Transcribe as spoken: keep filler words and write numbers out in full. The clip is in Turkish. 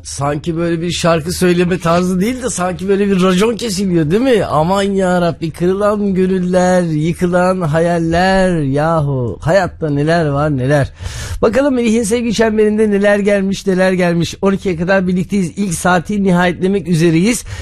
sanki böyle bir şarkı söyleme tarzı değil de sanki böyle bir racon kesiliyor değil mi? Aman yarabbi, kırılan gönüller, yıkılan hayaller, yahu hayatta neler var neler. Bakalım Melih'in sevgi çemberinde neler gelmiş neler gelmiş. on ikiye kadar birlikteyiz. İlk saati nihayetlemek üzereyiz.